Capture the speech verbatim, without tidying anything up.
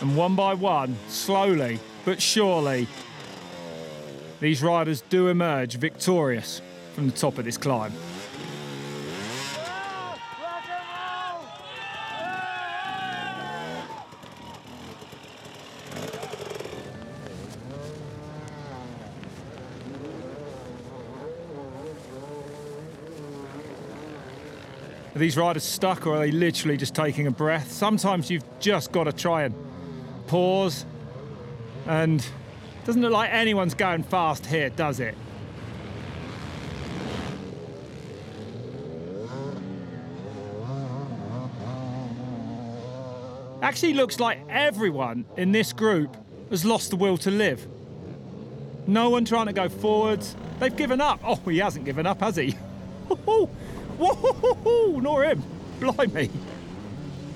And one by one, slowly but surely, these riders do emerge victorious from the top of this climb. Are these riders stuck, or are they literally just taking a breath? Sometimes you've just got to try and pause, and it doesn't look like anyone's going fast here, does it? Actually looks like everyone in this group has lost the will to live. No one trying to go forwards. They've given up. Oh, he hasn't given up, has he? Whoa, nor him. Blimey.